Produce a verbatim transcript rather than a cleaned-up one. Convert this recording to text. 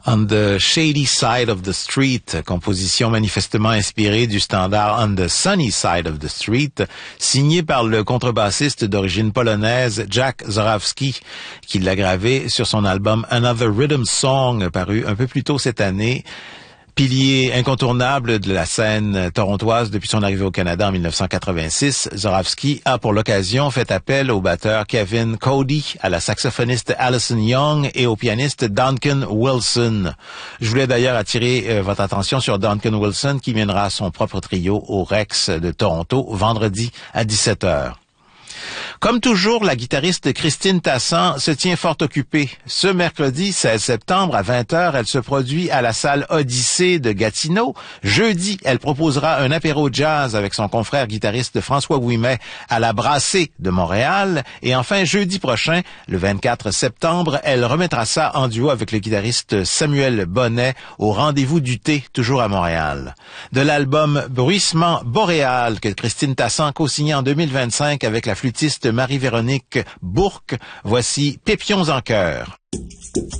On the Shady Side of the Street, composition manifestement inspirée du standard On the Sunny Side of the Street, signé par le contrebassiste d'origine polonaise Jack Zorawski, qui l'a gravé sur son album Another Rhythm Song, paru un peu plus tôt cette année. Pilier incontournable de la scène torontoise depuis son arrivée au Canada en dix-neuf cent quatre-vingt-six, Zorawski a pour l'occasion fait appel au batteur Kevin Cody, à la saxophoniste Alison Young et au pianiste Duncan Wilson. Je voulais d'ailleurs attirer euh, votre attention sur Duncan Wilson qui mènera son propre trio au Rex de Toronto vendredi à dix-sept heures. Comme toujours, la guitariste Christine Tassan se tient fort occupée. Ce mercredi seize septembre à vingt heures, elle se produit à la salle Odyssée de Gatineau. Jeudi, elle proposera un apéro jazz avec son confrère guitariste François Ouimet à la Brassée de Montréal. Et enfin, jeudi prochain, le vingt-quatre septembre, elle remettra ça en duo avec le guitariste Samuel Bonnet au Rendez-vous du thé, toujours à Montréal. De l'album Bruissement boréal que Christine Tassan co-signait en deux mille vingt-cinq avec la flûtiste Marie-Véronique Bourque, voici Pépions en chœur.